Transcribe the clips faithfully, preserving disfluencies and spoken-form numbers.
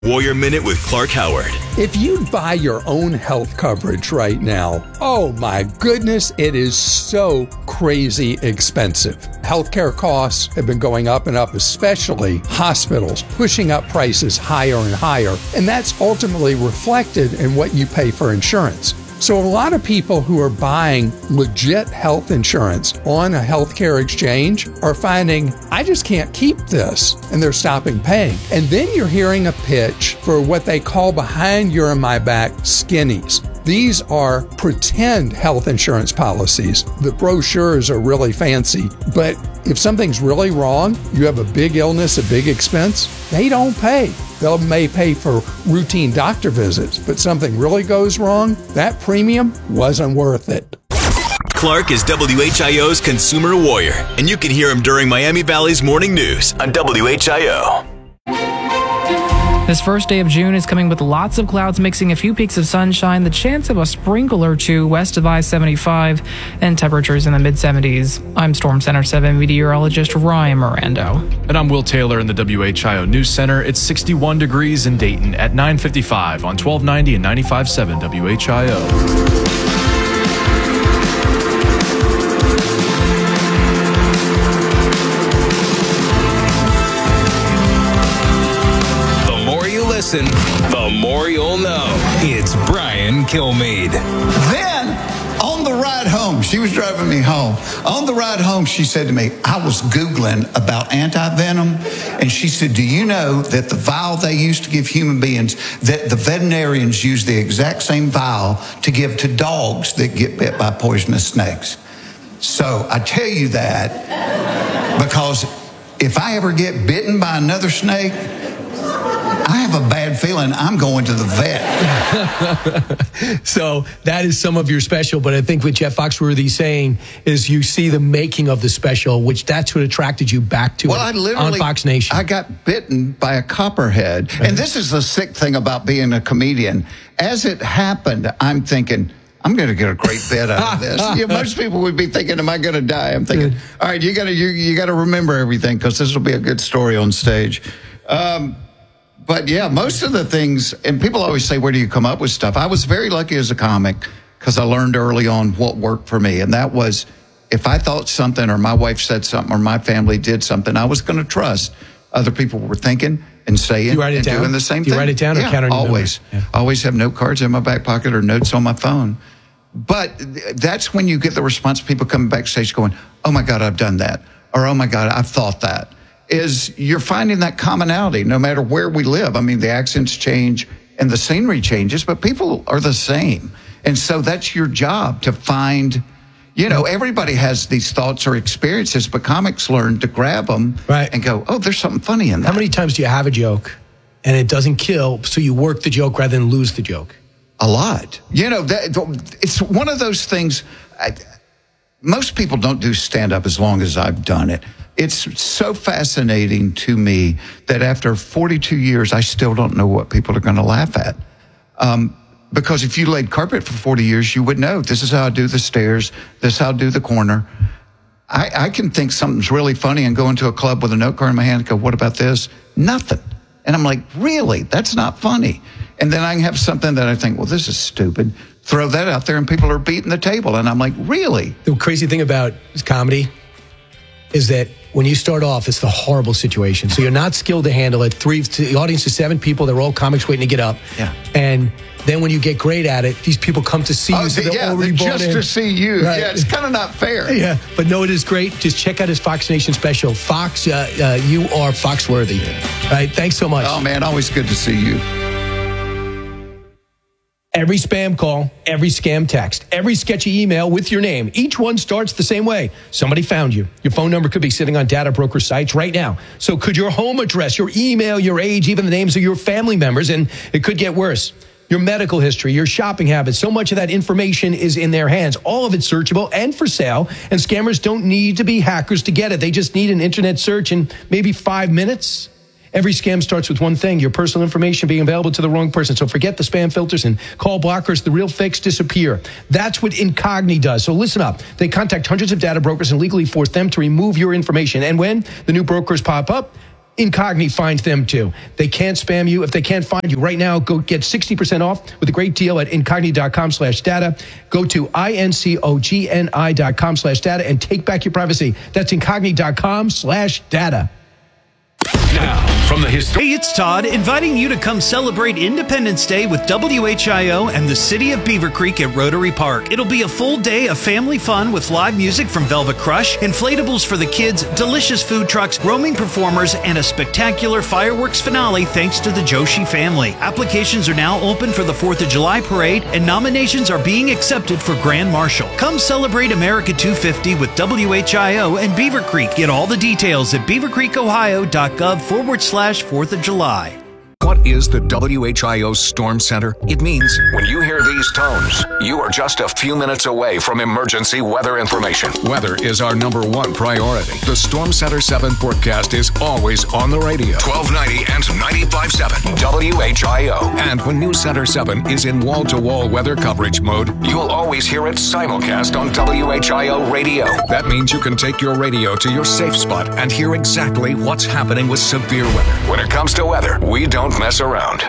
Warrior Minute with Clark Howard. If you buy your own health coverage right now, oh my goodness, it is so crazy expensive. Healthcare costs have been going up and up, especially hospitals, pushing up prices higher and higher, and that's ultimately reflected in what you pay for insurance. So a lot of people who are buying legit health insurance on a healthcare exchange are finding, I just can't keep this, and they're stopping paying. And then you're hearing a pitch for what they call behind your and my back skinnies. These are pretend health insurance policies. The brochures are really fancy, but if something's really wrong, you have a big illness, a big expense, they don't pay. They may pay for routine doctor visits, but something really goes wrong, that premium wasn't worth it. Clark is W H I O's consumer warrior, and you can hear him during Miami Valley's morning news on W H I O. This first day of June is coming with lots of clouds mixing a few peaks of sunshine, the chance of a sprinkle or two west of I seventy-five, and temperatures in the mid seventies. I'm Storm Center seven meteorologist Ryan Mirando. And I'm Will Taylor in the W H I O News Center. It's sixty-one degrees in Dayton at nine fifty-five on twelve ninety and ninety-five point seven W H I O. Listen, the more you'll know. It's Brian Kilmeade. Then, on the ride home, she was driving me home. On the ride home, she said to me, I was Googling about anti-venom, and she said, do you know that the vial they used to give human beings, that the veterinarians use the exact same vial to give to dogs that get bit by poisonous snakes? So I tell you that because if I ever get bitten by another snake, I have a bad feeling I'm going to the vet. So that is some of your special, but I think what Jeff Foxworthy's saying is you see the making of the special, which that's what attracted you back to well, it I literally, on Fox Nation. I got bitten by a copperhead. Right. And this is the sick thing about being a comedian. As it happened, I'm thinking, I'm going to get a great bit out of this. You know, most people would be thinking, am I going to die? I'm thinking, good. All right, you got to you, you got to remember everything because this will be a good story on stage. Um But yeah, most of the things, and people always say, where do you come up with stuff? I was very lucky as a comic because I learned early on what worked for me. And that was if I thought something or my wife said something or my family did something, I was going to trust other people were thinking and saying you write it and down? doing the same Do you thing. write it down or yeah, count on your always. Yeah. Always have note cards in my back pocket or notes on my phone. But that's when you get the response of people coming backstage going, oh my God, I've done that. Or, oh my God, I've thought that. Is you're finding that commonality no matter where we live. I mean, the accents change and the scenery changes, but people are the same. And so that's your job to find, you know, everybody has these thoughts or experiences, but comics learn to grab them right. and go, oh, there's something funny in that. How many times do you have a joke and it doesn't kill, so you work the joke rather than lose the joke? A lot. You know, that, it's one of those things. I, most people don't do stand-up as long as I've done it. It's so fascinating to me that after forty-two years, I still don't know what people are going to laugh at. Um, because if you laid carpet for forty years, you would know this is how I do the stairs. This is how I do the corner. I, I can think something's really funny and go into a club with a note card in my hand and go, what about this? Nothing. And I'm like, really? That's not funny. And then I can have something that I think, well, this is stupid. Throw that out there and people are beating the table. And I'm like, really? The crazy thing about comedy is that when you start off, it's the horrible situation. So you're not skilled to handle it. Three, the audience is seven people. They're all comics waiting to get up. Yeah. And then when you get great at it, these people come to see oh, you. So they're yeah, already just in. to see you. Right. Yeah, it's kind of not fair. Yeah, but no, it is great. Just check out his Fox Nation special. Fox, uh, uh, you are Foxworthy. Yeah. Right, thanks so much. Oh, man, always good to see you. Every spam call, every scam text, every sketchy email with your name, each one starts the same way. Somebody found you. Your phone number could be sitting on data broker sites right now. So could your home address, your email, your age, even the names of your family members, and it could get worse. Your medical history, your shopping habits, so much of that information is in their hands. All of it searchable and for sale, and scammers don't need to be hackers to get it. They just need an internet search in maybe five minutes. Every scam starts with one thing, your personal information being available to the wrong person. So forget the spam filters and call blockers. The real fakes disappear. That's what Incogni does. So listen up. They contact hundreds of data brokers and legally force them to remove your information. And when the new brokers pop up, Incogni finds them too. They can't spam you. If they can't find you right now, go get sixty percent off with a great deal at incogni.com slash data. Go to I-N-C-O-G-N-I dot com slash data and take back your privacy. That's incogni.com slash data. Now, from the history. Hey, it's Todd, inviting you to come celebrate Independence Day with W H I O and the City of Beaver Creek at Rotary Park. It'll be a full day of family fun with live music from Velvet Crush, inflatables for the kids, delicious food trucks, roaming performers, and a spectacular fireworks finale thanks to the Joshi family. Applications are now open for the fourth of July parade, and nominations are being accepted for Grand Marshal. Come celebrate America two fifty with W H I O and Beaver Creek. Get all the details at beavercreekohio.gov forward slash fourth of July. What is the W H I O Storm Center? It means when you hear these tones, you are just a few minutes away from emergency weather information. Weather is our number one priority. The Storm Center seven forecast is always on the radio. twelve ninety and ninety-five point seven W H I O. And when News Center seven is in wall-to-wall weather coverage mode, you'll always hear it simulcast on W H I O radio. That means you can take your radio to your safe spot and hear exactly what's happening with severe weather. When it comes to weather, we don't mess around.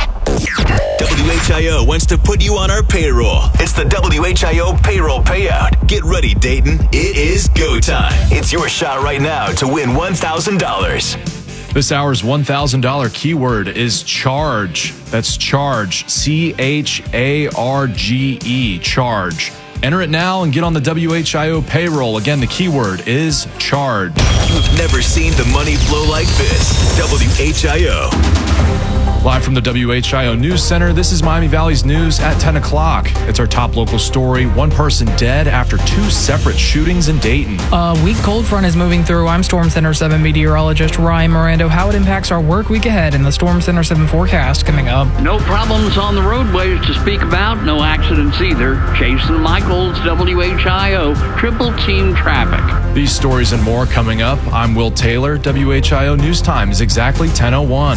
W H I O wants to put you on our payroll. It's the W H I O payroll payout. Get ready, Dayton. It is go time. It's your shot right now to win one thousand dollars. This hour's one thousand dollars keyword is charge. That's charge. C H A R G E. Charge. Enter it now and get on the W H I O payroll. Again, the keyword is charge. You've never seen the money flow like this. W H I O. Live from the W H I O News Center, this is Miami Valley's news at ten o'clock. It's our top local story. One person dead after two separate shootings in Dayton. A weak cold front is moving through. I'm Storm Center seven meteorologist Ryan Mirando. How it impacts our work week ahead in the Storm Center seven forecast coming up. No problems on the roadways to speak about. No accidents either. Jason Michaels, W H I O, Triple Team Traffic. These stories and more coming up. I'm Will Taylor. W H I O News Time is exactly ten oh one.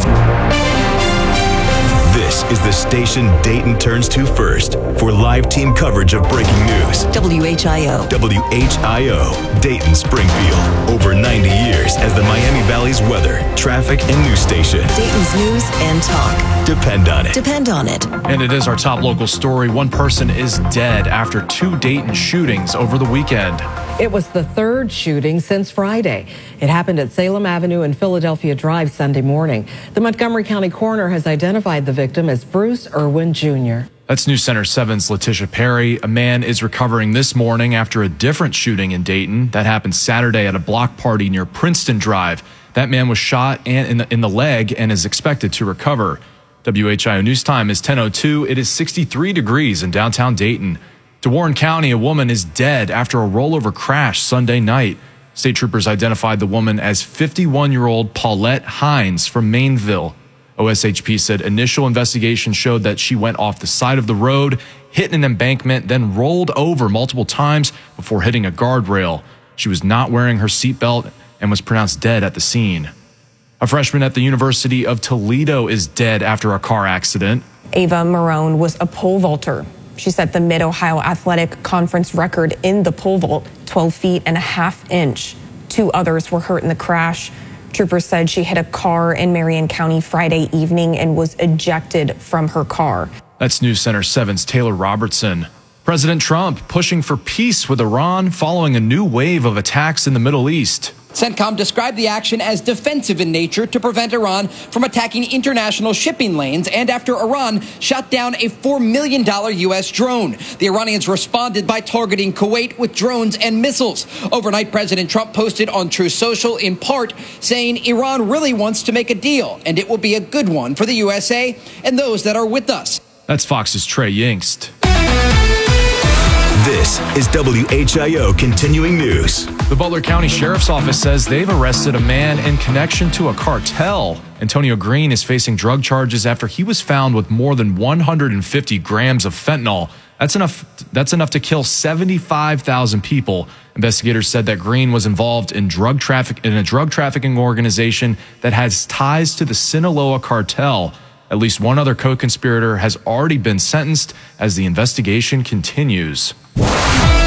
This is the station Dayton turns to first for live team coverage of breaking news. W H I O. W H I O, Dayton Springfield. Over ninety years as the Miami Valley's weather, traffic, and news station. Dayton's news and talk. Depend on it. Depend on it. And it is our top local story. One person is dead after two Dayton shootings over the weekend. It was the third shooting since Friday. It happened at Salem Avenue and Philadelphia Drive Sunday morning. The Montgomery County coroner has identified the victim as Bruce Irwin Junior That's News Center seven's Letitia Perry. A man is recovering this morning after a different shooting in Dayton. That happened Saturday at a block party near Princeton Drive. That man was shot and in the, in the leg and is expected to recover. W H I O News Time is ten oh two. It is sixty-three degrees in downtown Dayton. To Warren County, a woman is dead after a rollover crash Sunday night. State troopers identified the woman as fifty-one-year-old Paulette Hines from Mainville. O S H P said initial investigation showed that she went off the side of the road, hit an embankment, then rolled over multiple times before hitting a guardrail. She was not wearing her seatbelt and was pronounced dead at the scene. A freshman at the University of Toledo is dead after a car accident. Ava Marone was a pole vaulter. She set the Mid-Ohio Athletic Conference record in the pole vault, twelve feet and a half inch. Two others were hurt in the crash. Troopers said she hit a car in Marion County Friday evening and was ejected from her car. That's News Center seven's Taylor Robertson. President Trump pushing for peace with Iran following a new wave of attacks in the Middle East. CENTCOM described the action as defensive in nature to prevent Iran from attacking international shipping lanes and after Iran shot down a four million dollars U S drone. The Iranians responded by targeting Kuwait with drones and missiles. Overnight, President Trump posted on Truth Social in part saying Iran really wants to make a deal and it will be a good one for the U S A and those that are with us. That's Fox's Trey Yingst. This is W H I O Continuing News. The Butler County Sheriff's Office says they've arrested a man in connection to a cartel. Antonio Green is facing drug charges after he was found with more than one hundred fifty grams of fentanyl. That's enough, that's enough to kill seventy-five thousand people. Investigators said that Green was involved in drug traffic in a drug trafficking organization that has ties to the Sinaloa cartel. At least one other co-conspirator has already been sentenced as the investigation continues.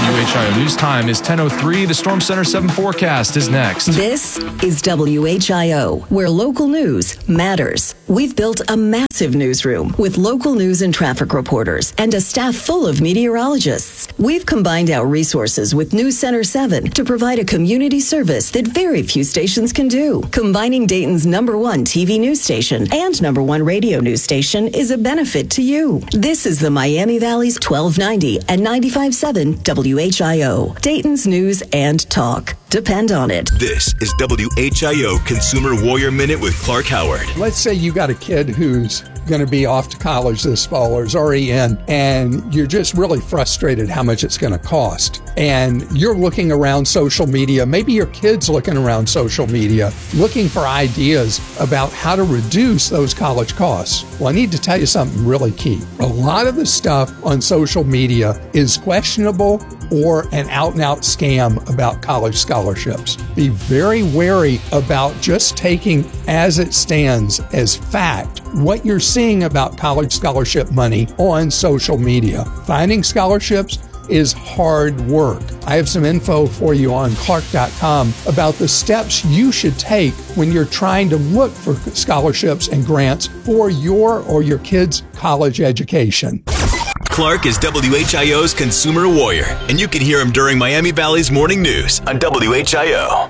W H I O News Time is ten oh three. The Storm Center seven forecast is next. This is W H I O, where local news matters. We've built a massive newsroom with local news and traffic reporters and a staff full of meteorologists. We've combined our resources with News Center seven to provide a community service that very few stations can do. Combining Dayton's number one T V news station and number one radio news station is a benefit to you. This is the Miami Valley's twelve ninety and ninety-five point seven W H I O, Dayton's news and talk. Depend on it. This is W H I O Consumer Warrior Minute with Clark Howard. Let's say you got a kid who's going to be off to college this fall or is already in, and you're just really frustrated how much it's going to cost. And you're looking around social media, maybe your kid's looking around social media, looking for ideas about how to reduce those college costs. Well, I need to tell you something really key. A lot of the stuff on social media is questionable or an out-and-out scam about college scholarships. Be very wary about just taking as it stands as fact what you're seeing about college scholarship money on social media. Finding scholarships is hard work. I have some info for you on clark dot com about the steps you should take when you're trying to look for scholarships and grants for your or your kid's college education. Clark is W H I O's Consumer Warrior, and you can hear him during Miami Valley's Morning News on W H I O.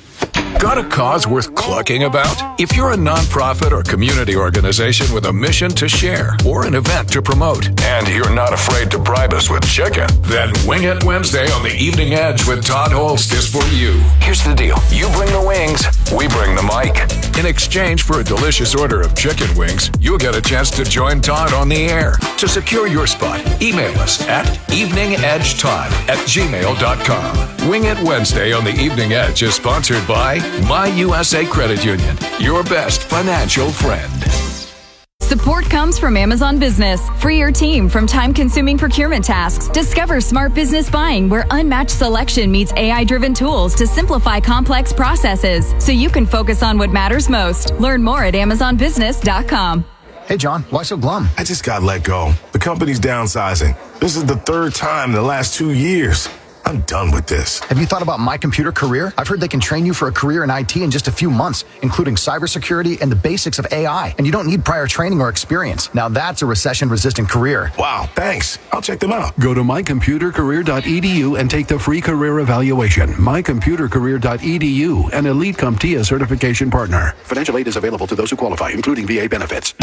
Got a cause worth clucking about? If you're a nonprofit or community organization with a mission to share or an event to promote, and you're not afraid to bribe us with chicken, then Wing It Wednesday on the Evening Edge with Todd Holst is for you. Here's the deal. You bring the wings, we bring the mic. In exchange for a delicious order of chicken wings, you'll get a chance to join Todd on the air. To secure your spot, email us at eveningedgetodd at gmail dot com. Wing It Wednesday on the Evening Edge is sponsored by My U S A Credit Union, your best financial friend. Support comes from Amazon Business. Free your team from time-consuming procurement tasks. Discover smart business buying where unmatched selection meets A I-driven tools to simplify complex processes so you can focus on what matters most. Learn more at amazon business dot com. Hey, John, why so glum? I just got let go. The company's downsizing. This is the third time in the last two years. I'm done with this. Have you thought about My Computer Career? I've heard they can train you for a career in I T in just a few months, including cybersecurity and the basics of A I. And you don't need prior training or experience. Now that's a recession-resistant career. Wow, thanks. I'll check them out. Go to my computer career dot e d u and take the free career evaluation. my computer career dot e d u, an Elite CompTIA certification partner. Financial aid is available to those who qualify, including V A benefits.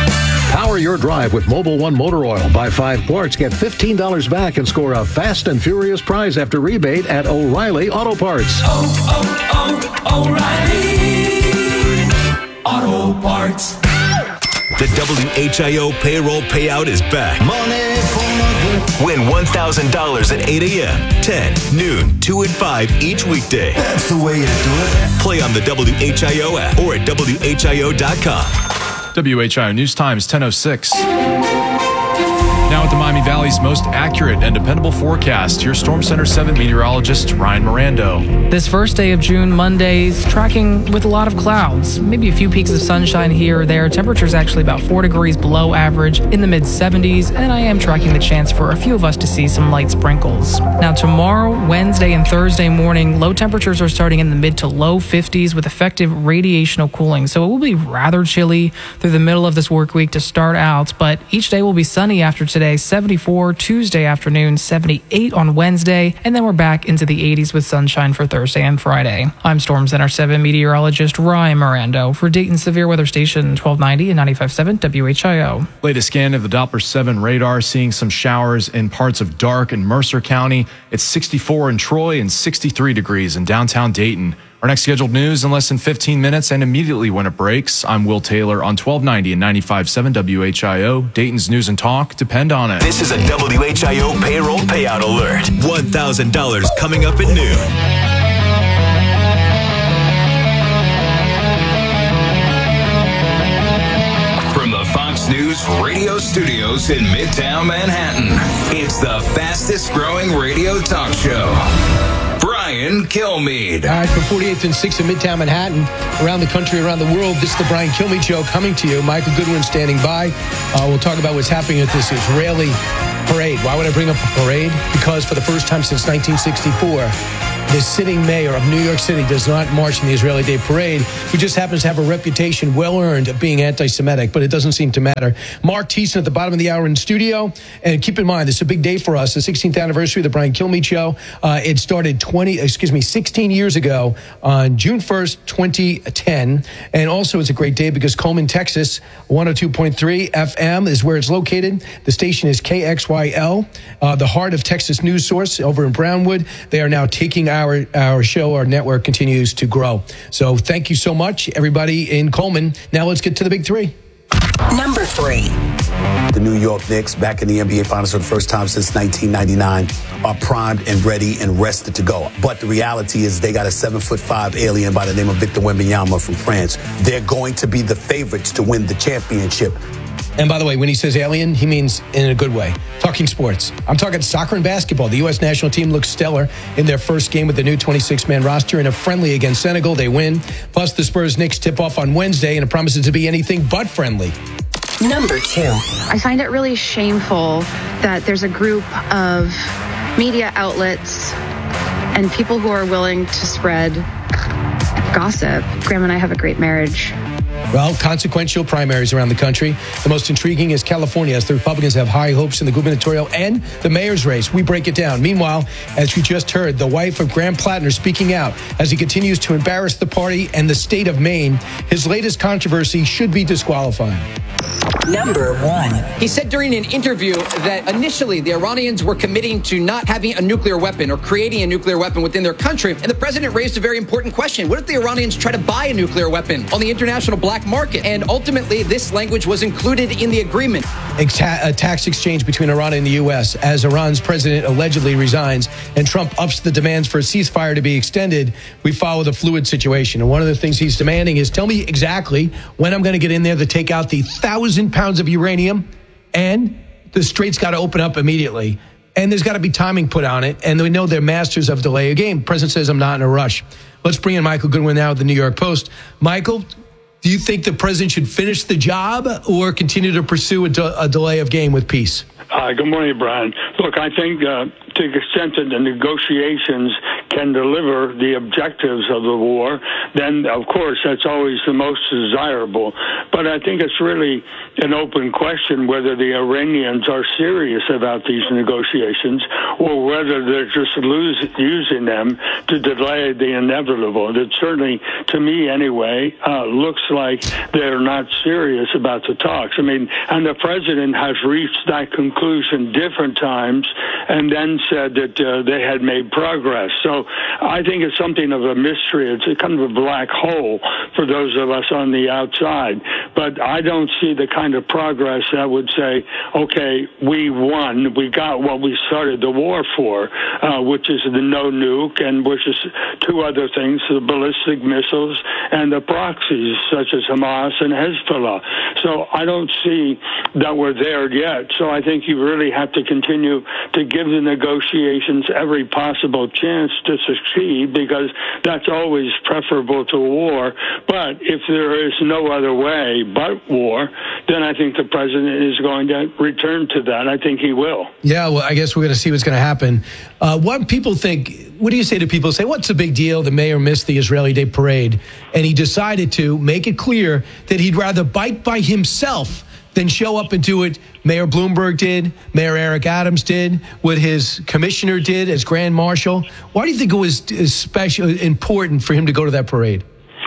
Power your drive with Mobil one Motor Oil. Buy five quarts, get fifteen dollars back, and score a fast and furious prize after rebate at O'Reilly Auto Parts. Oh, oh, oh, O'Reilly Auto Parts. The W H I O payroll payout is back. Money for Win one thousand dollars at eight a.m., ten, noon, two, and five each weekday. That's the way to do it. Play on the W H I O app or at W H I O dot com. W H I O News Times ten oh six. Now at the Miami Valley's most accurate and dependable forecast, here's Storm Center seven meteorologist Ryan Mirando. This first day of June, Monday's tracking with a lot of clouds, maybe a few peaks of sunshine here or there. Temperatures actually about four degrees below average in the mid seventies, and I am tracking the chance for a few of us to see some light sprinkles. Now tomorrow, Wednesday and Thursday morning, low temperatures are starting in the mid to low fifties with effective radiational cooling, so it will be rather chilly through the middle of this work week to start out, but each day will be sunny after today. seventy-four Tuesday afternoon, seventy-eight on Wednesday, and then we're back into the eighties with sunshine for Thursday and Friday. I'm Storm Center seven meteorologist Ryan Mirando for Dayton Severe Weather Station twelve ninety and ninety-five point seven W H I O. Latest scan of the Doppler seven radar, seeing some showers in parts of Darke and Mercer County. It's sixty-four in Troy and sixty-three degrees in downtown Dayton. Our next scheduled news in less than fifteen minutes and immediately when it breaks. I'm Will Taylor on twelve ninety and ninety-five point seven W H I O. Dayton's news and talk depend on it. This is a W H I O payroll payout alert. one thousand dollars coming up at noon. From the Fox News radio studios in Midtown Manhattan, it's the fastest growing radio talk show. Brian Brian Kilmeade. All right, from forty-eighth and sixth in Midtown Manhattan, around the country, around the world, this is the Brian Kilmeade Show coming to you. Michael Goodwin standing by. Uh, we'll talk about what's happening at this Israeli parade. Why would I bring up a parade? Because for the first time since nineteen sixty-four, the sitting mayor of New York City does not march in the Israeli Day Parade, who just happens to have a reputation well-earned of being anti-Semitic, but it doesn't seem to matter. Mark Thiessen at the bottom of the hour in studio. And keep in mind, this is a big day for us, the sixteenth anniversary of the Brian Kilmeade Show. Uh, it started twenty, excuse me, sixteen years ago on June first, twenty ten. And also it's a great day because Coleman, Texas, one oh two point three F M is where it's located. The station is K X Y L, uh, the heart of Texas news source over in Brownwood. They are now taking our our show, our network continues to grow. So thank you so much, everybody in Coleman. Now let's get to the big three. Number three. The New York Knicks, back in the N B A Finals for the first time since nineteen ninety-nine, are primed and ready and rested to go. But the reality is they got a seven foot five alien by the name of Victor Wembanyama from France. They're going to be the favorites to win the championship. And by the way, when he says alien, he means in a good way. Talking sports. I'm talking soccer and basketball. The U S national team looks stellar in their first game with the new twenty-six man roster. In a friendly against Senegal, they win. Plus, the Spurs-Knicks tip off on Wednesday, and it promises to be anything but friendly. Number two. I find it really shameful that there's a group of media outlets and people who are willing to spread gossip. Graham and I have a great marriage. Well, consequential primaries around the country. The most intriguing is California, as the Republicans have high hopes in the gubernatorial and the mayor's race. We break it down. Meanwhile, as you just heard, the wife of Graham Plattner speaking out as he continues to embarrass the party and the state of Maine. His latest controversy should be disqualified. Number one. He said during an interview that initially the Iranians were committing to not having a nuclear weapon or creating a nuclear weapon within their country. And the president raised a very important question. What if the Iranians try to buy a nuclear weapon on the international black market? And ultimately, this language was included in the agreement. A tax exchange between Iran and the U S as Iran's president allegedly resigns and Trump ups the demands for a ceasefire to be extended. We follow the fluid situation. And one of the things he's demanding is tell me exactly when I'm going to get in there to take out the thousand pounds of uranium, and the strait's got to open up immediately. And there's got to be timing put on it. And we know they're masters of delay a game. The president says, I'm not in a rush. Let's bring in Michael Goodwin now at the New York Post. Michael, do you think the president should finish the job or continue to pursue a, de- a delay of game with peace? Hi, good morning, Brian. Look, I think uh, to the extent that the negotiations can deliver the objectives of the war, then, of course, that's always the most desirable. But I think it's really an open question whether the Iranians are serious about these negotiations or whether they're just lose, using them to delay the inevitable. That certainly, to me anyway, uh, looks like they're not serious about the talks. I mean, and the president has reached that conclusion different times and then said that uh, they had made progress. So I think it's something of a mystery. It's a kind of a black hole for those of us on the outside. But I don't see the kind of progress that would say, okay, we won. We got what we started the war for, uh, which is the no nuke and which is two other things, the ballistic missiles and the proxies such as Hamas and Hezbollah. So I don't see that we're there yet. So I think you really have to continue to give the negotiations every possible chance to succeed, because that's always preferable to war. But if there is no other way but war, then I think the president is going to return to that. I think he will. Yeah, well, I guess we're going to see what's going to happen. Uh, what people think, what do you say to people who say, what's the big deal? The mayor missed the Israeli Day Parade, and he decided to make it clear that he'd rather bite by himself than show up and do it. Mayor Bloomberg did, Mayor Eric Adams did, what his commissioner did as Grand Marshal. Why do you think it was special, important for him to go to that parade?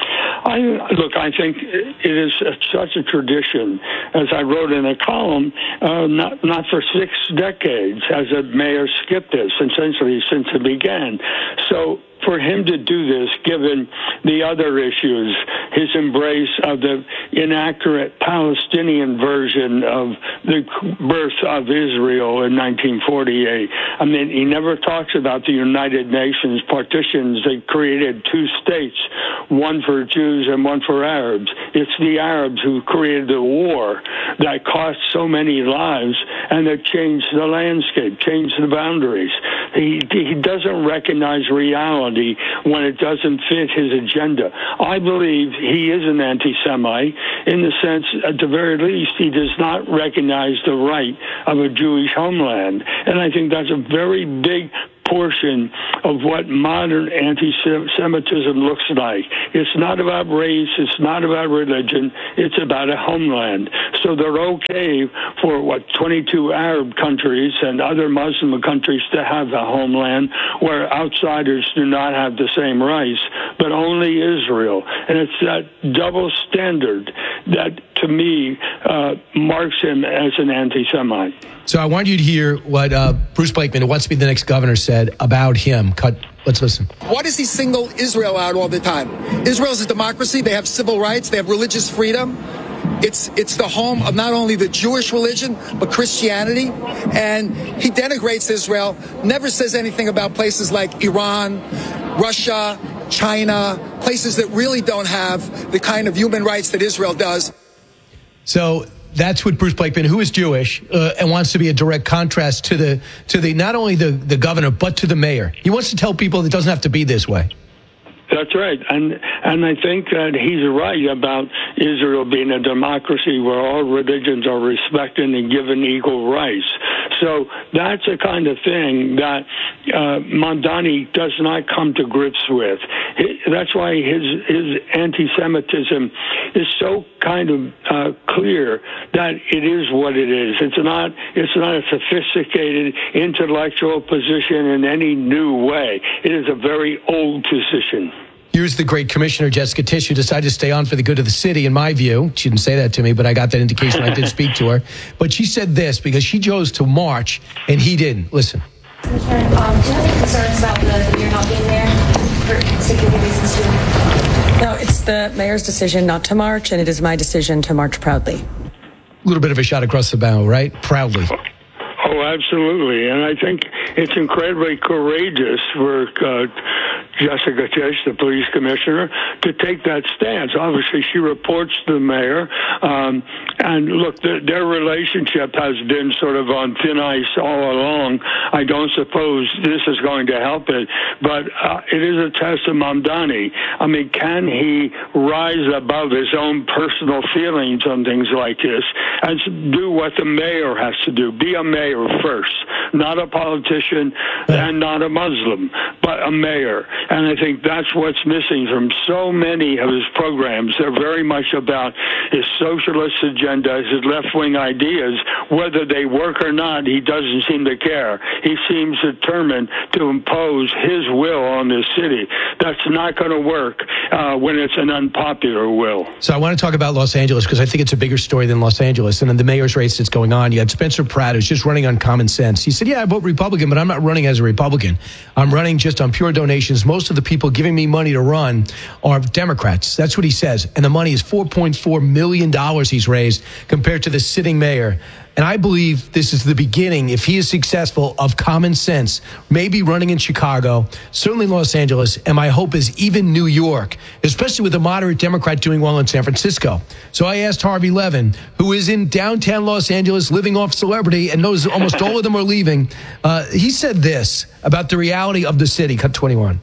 I, look, I think it is such a tradition, as I wrote in a column, uh, not, not for six decades has a mayor skipped this, essentially since it began. So for him to do this, given the other issues, his embrace of the inaccurate Palestinian version of the birth of Israel in nineteen forty-eight. I mean, he never talks about the United Nations partitions that created two states, one for Jews and one for Arabs. It's the Arabs who created the war that cost so many lives and that changed the landscape, changed the boundaries. He, he doesn't recognize reality when it doesn't fit his agenda. I believe he is an anti-Semite in the sense, at the very least, he does not recognize the right of a Jewish homeland. And I think that's a very big portion of what modern anti-Semitism looks like. It's not about race, it's not about religion, it's about a homeland. So they're okay for, what, twenty-two Arab countries and other Muslim countries to have a homeland where outsiders do not have the same rights, but only Israel. And it's that double standard that, to me, uh, marks him as an anti-Semite. So I want you to hear what uh, Bruce Blakeman, who wants to be the next governor, said about him. Cut. Let's listen. Why does he single Israel out all the time? Israel is a democracy. They have civil rights. They have religious freedom. It's it's the home of not only the Jewish religion, but Christianity. And he denigrates Israel, never says anything about places like Iran, Russia, China, places that really don't have the kind of human rights that Israel does. So that's what Bruce Blakeman, who is Jewish uh, and wants to be a direct contrast to the to the not only the, the governor, but to the mayor. He wants to tell people it doesn't have to be this way. That's right. And and I think that he's right about Israel being a democracy where all religions are respected and given equal rights. So that's the kind of thing that uh, Mamdani does not come to grips with. He, that's why his his anti-Semitism is so kind of uh, clear that it is what it is. It's not it's not a sophisticated intellectual position in any new way. It is a very old position. Here's the great commissioner, Jessica Tisch, who decided to stay on for the good of the city, in my view. She didn't say that to me, but I got that indication. I did speak to her. But she said this because she chose to march and he didn't. Listen. Commissioner, um, do you have any concerns about the, the mayor not being there for security reasons too? No, it's the mayor's decision not to march, and it is my decision to march proudly. A little bit of a shot across the bow, right? Proudly. Oh, absolutely. And I think it's incredibly courageous for uh, Jessica Tisch, the police commissioner, to take that stance. Obviously, she reports to the mayor. Um, and look, the, their relationship has been sort of on thin ice all along. I don't suppose this is going to help it. But uh, it is a test of Mamdani. I mean, can he rise above his own personal feelings on things like this and do what the mayor has to do? Be a mayor first, not a politician and not a Muslim, but a mayor. And I think that's what's missing from so many of his programs. They're very much about his socialist agenda, his left-wing ideas. Whether they work or not, he doesn't seem to care. He seems determined to impose his will on this city. That's not going to work uh, when it's an unpopular will. So I want to talk about Los Angeles because I think it's a bigger story than Los Angeles. And in the mayor's race that's going on, you had Spencer Pratt, who's just running on common sense. He said, yeah, I vote Republican, but I'm not running as a Republican. I'm running just on pure donations. Most of the people giving me money to run are Democrats. That's what he says. And the money is four point four million dollars he's raised compared to the sitting mayor. And I believe this is the beginning, if he is successful, of common sense, maybe running in Chicago, certainly Los Angeles, and my hope is even New York, especially with a moderate Democrat doing well in San Francisco. So I asked Harvey Levin, who is in downtown Los Angeles living off celebrity and knows almost all of them are leaving. Uh, he said this about the reality of the city. Cut twenty-one.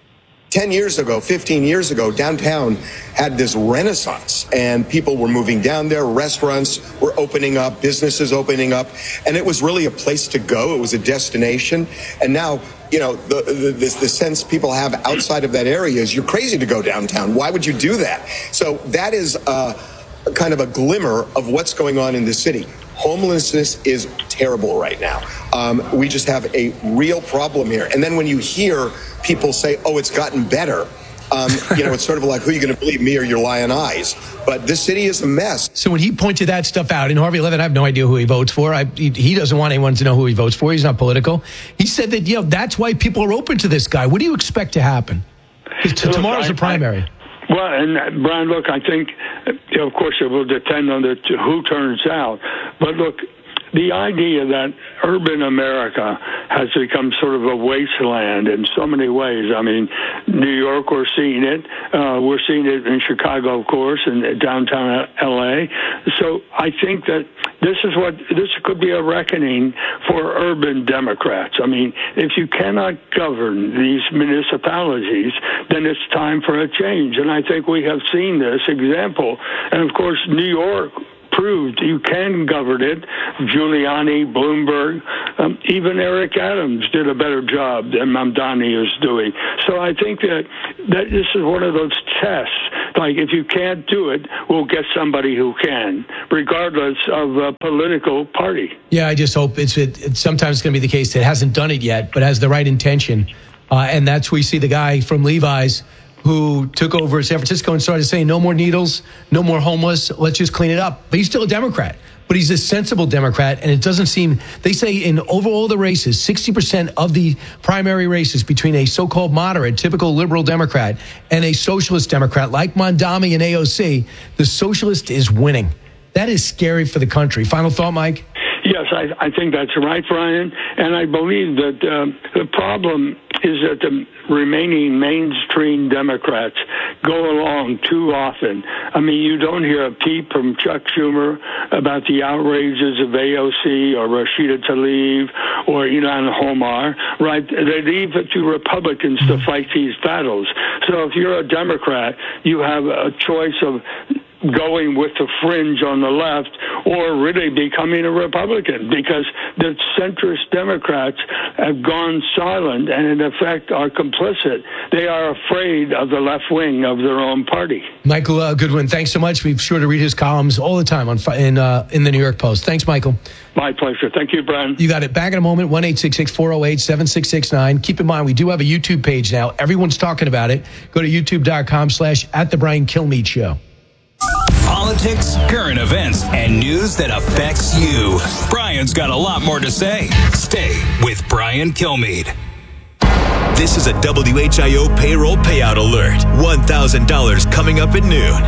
ten years ago, fifteen years ago, downtown had this renaissance and people were moving down there. Restaurants were opening up, businesses opening up, and it was really a place to go. It was a destination. And now, you know, the, the, the, the sense people have outside of that area is you're crazy to go downtown. Why would you do that? So that is uh, kind of a glimmer of what's going on in the city. Homelessness is terrible right now. Um, we just have a real problem here. And then when you hear people say, oh, it's gotten better, um, you know, it's sort of like, who are you going to believe, me or your lying eyes? But this city is a mess. So when he pointed that stuff out, and Harvey Levin, I have no idea who he votes for. I, he, he doesn't want anyone to know who he votes for. He's not political. He said that, you know, that's why people are open to this guy. What do you expect to happen? T- tomorrow's the primary. I, Well, and Brian, look, I think, you know, of course, it will depend on the, who turns out. But look, the idea that urban America has become sort of a wasteland in so many ways. I mean, New York, we're seeing it. Uh, we're seeing it in Chicago, of course, and downtown L A. So I think that this is what this could be a reckoning for urban Democrats. I mean, if you cannot govern these municipalities, then it's time for a change. And I think we have seen this example. And of course, New York proved you can govern it. Giuliani, Bloomberg, um, even Eric Adams did a better job than Mamdani is doing. So I think that, that this is one of those tests. Like, if you can't do it, we'll get somebody who can, regardless of a political party. Yeah, I just hope it's, it, it's sometimes going to be the case that hasn't done it yet, but has the right intention. Uh, and that's where we see the guy from Levi's who took over San Francisco and started saying no more needles, no more homeless, let's just clean it up. But he's still a Democrat. But he's a sensible Democrat, and it doesn't seem, they say in over all the races, sixty percent of the primary races between a so-called moderate, typical liberal Democrat, and a socialist Democrat like Mamdani and A O C, the socialist is winning. That is scary for the country. Final thought, Mike? Yes, I, I think that's right, Brian. And I believe that uh, the problem is that the remaining mainstream Democrats go along too often. I mean, you don't hear a peep from Chuck Schumer about the outrages of A O C or Rashida Tlaib or Ilhan Omar, right? They leave it to Republicans to fight these battles. So if you're a Democrat, you have a choice of going with the fringe on the left or really becoming a Republican, because the centrist Democrats have gone silent and in effect are complicit. They are afraid of the left wing of their own party. Michael uh, Goodwin, thanks so much. Be sure to read his columns all the time on in uh, in the New York Post. Thanks, Michael. My pleasure. Thank you, Brian. You got it. Back in a moment, one eight six six, four oh eight, seven six six nine. Keep in mind, we do have a YouTube page now. Everyone's talking about it. Go to youtube.com slash at the Brian Kilmeade Show. Politics, current events, and news that affects you. Brian's got a lot more to say. Stay with Brian Kilmeade. This is a W H I O payroll payout alert. one thousand dollars coming up at noon.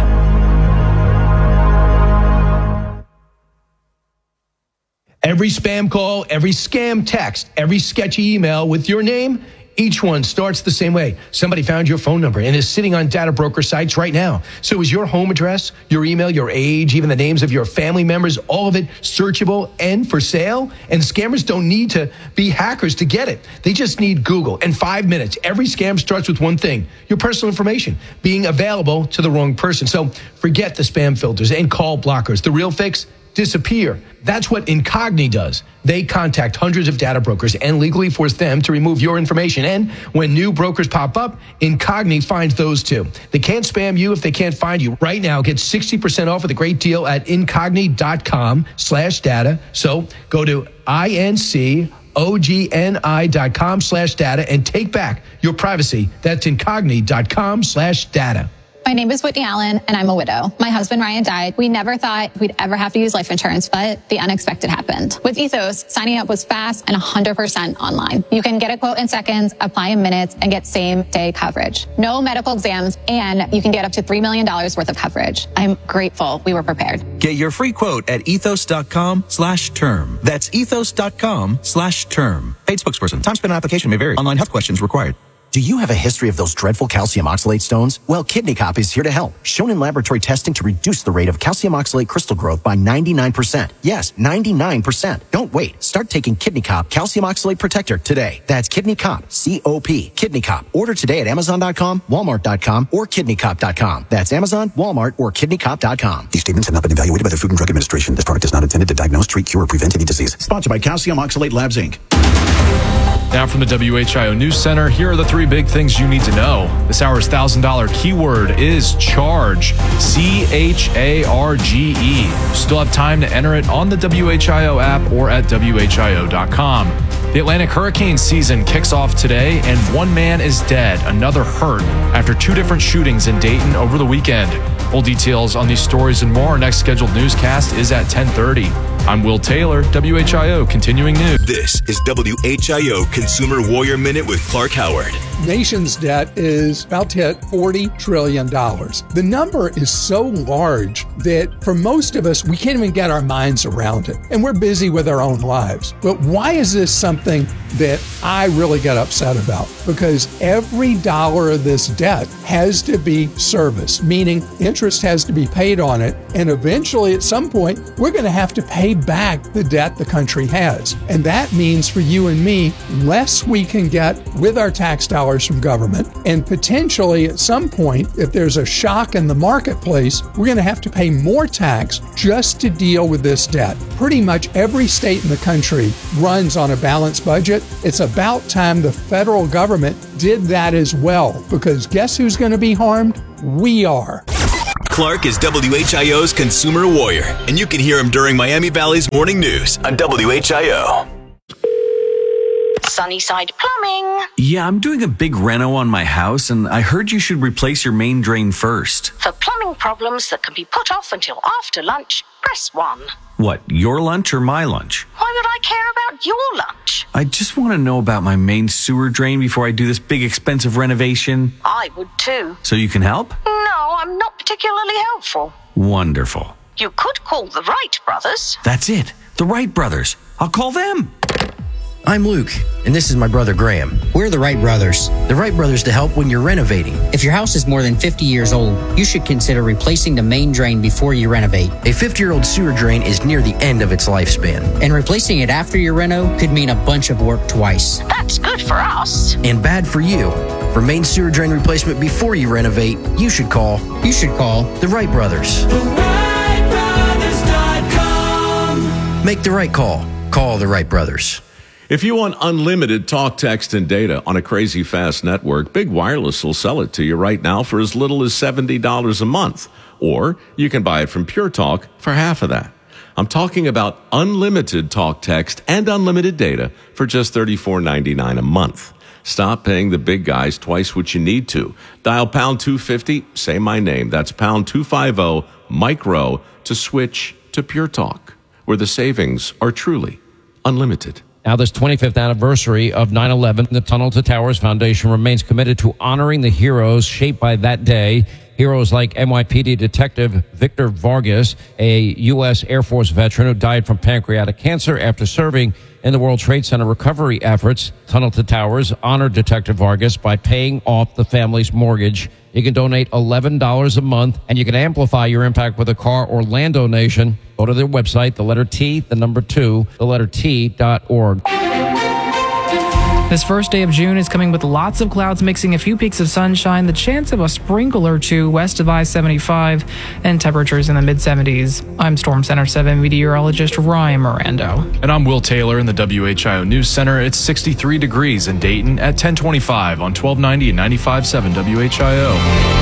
Every spam call, every scam text, every sketchy email with your name, each one starts the same way. Somebody found your phone number and is sitting on data broker sites right now. So is your home address, your email, your age, even the names of your family members, all of it searchable and for sale? And scammers don't need to be hackers to get it. They just need Google. In five minutes, every scam starts with one thing: your personal information being available to the wrong person. So forget the spam filters and call blockers. The real fix? Disappear. That's what Incogni does. They contact hundreds of data brokers and legally force them to remove your information. And when new brokers pop up, Incogni finds those too. They can't spam you if they can't find you. Right now, get sixty percent off with a great deal at incogni.com slash data. So go to I-N-C O-G-N-I dot com slash data and take back your privacy. That's incogni.com slash data. My name is Whitney Allen, and I'm a widow. My husband, Ryan, died. We never thought we'd ever have to use life insurance, but the unexpected happened. With Ethos, signing up was fast and one hundred percent online. You can get a quote in seconds, apply in minutes, and get same-day coverage. No medical exams, and you can get up to three million dollars worth of coverage. I'm grateful we were prepared. Get your free quote at ethos.com slash term. That's ethos.com slash term. Paid spokesperson. Time spent on application may vary. Online health questions required. Do you have a history of those dreadful calcium oxalate stones? Well, Kidney Cop is here to help. Shown in laboratory testing to reduce the rate of calcium oxalate crystal growth by ninety-nine percent. Yes, ninety-nine percent. Don't wait. Start taking Kidney Cop Calcium Oxalate Protector today. That's Kidney Cop, C O P. Kidney Cop. Order today at amazon dot com, walmart dot com, or kidney cop dot com. That's Amazon, Walmart, or kidney cop dot com. These statements have not been evaluated by the Food and Drug Administration. This product is not intended to diagnose, treat, cure, or prevent any disease. Sponsored by Calcium Oxalate Labs, Incorporated. Now from the W H I O News Center, here are the three big things you need to know. This hour's one thousand dollars keyword is charge, C H A R G E. You still have time to enter it on the W H I O app or at W H I O dot com. The Atlantic hurricane season kicks off today, and one man is dead, another hurt, after two different shootings in Dayton over the weekend. Full details on these stories and more. Our next scheduled newscast is at ten thirty. I'm Will Taylor, W H I O Continuing News. This is W H I O Consumer Warrior Minute with Clark Howard. Nation's debt is about to hit forty trillion dollars. The number is so large that for most of us, we can't even get our minds around it. And we're busy with our own lives. But why is this something that I really get upset about, because every dollar of this debt has to be serviced, meaning interest has to be paid on it. And eventually, at some point, we're going to have to pay back the debt the country has. And that means for you and me, less we can get with our tax dollars from government. And potentially, at some point, if there's a shock in the marketplace, we're going to have to pay more tax just to deal with this debt. Pretty much every state in the country runs on a balanced budget. It's about time the federal government did that as well, because guess who's going to be harmed? We are. Clark is W H I O's consumer warrior, and you can hear him during Miami Valley's morning news on W H I O. Sunnyside Plumbing. Yeah, I'm doing a big reno on my house, and I heard you should replace your main drain first. For plumbing problems that can be put off until after lunch, press one. What, your lunch or my lunch? Why would I care about your lunch? I just want to know about my main sewer drain before I do this big expensive renovation. I would too. So you can help? No, I'm not particularly helpful. Wonderful. You could call the Wright brothers. That's it. The Wright brothers. I'll call them. I'm Luke, and this is my brother Graham. We're the Wright brothers. The Wright brothers to help when you're renovating. If your house is more than fifty years old, you should consider replacing the main drain before you renovate. A fifty-year-old sewer drain is near the end of its lifespan. And replacing it after your reno could mean a bunch of work twice. That's good for us. And bad for you. For main sewer drain replacement before you renovate, you should call... You should call... The Wright brothers. The Wright Brothers dot com. Make the right call. Call the Wright brothers. If you want unlimited talk, text, and data on a crazy fast network, Big Wireless will sell it to you right now for as little as seventy dollars a month. Or you can buy it from Pure Talk for half of that. I'm talking about unlimited talk, text, and unlimited data for just thirty-four ninety-nine a month. Stop paying the big guys twice what you need to. Dial pound two fifty, say my name. That's pound two fifty, micro, to switch to Pure Talk, where the savings are truly unlimited. Now, this twenty-fifth anniversary of nine eleven, the Tunnel to Towers Foundation remains committed to honoring the heroes shaped by that day. Heroes like N Y P D Detective Victor Vargas, a U S Air Force veteran who died from pancreatic cancer after serving in the World Trade Center recovery efforts. Tunnel to Towers honored Detective Vargas by paying off the family's mortgage. You can donate eleven dollars a month, and you can amplify your impact with a car or land donation. Go to their website, the letter T, the number two, the letter T dot org. This first day of June is coming with lots of clouds mixing a few peaks of sunshine, the chance of a sprinkle or two west of I seventy-five, and temperatures in the mid seventies. I'm Storm Center seven meteorologist Ryan Mirando. And I'm Will Taylor in the W H I O News Center. It's sixty-three degrees in Dayton at ten twenty-five on twelve ninety and ninety-five point seven W H I O.